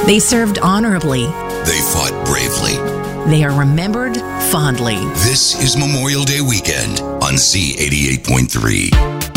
They served honorably. They fought bravely. They are remembered fondly. This is Memorial Day weekend on Z88.3.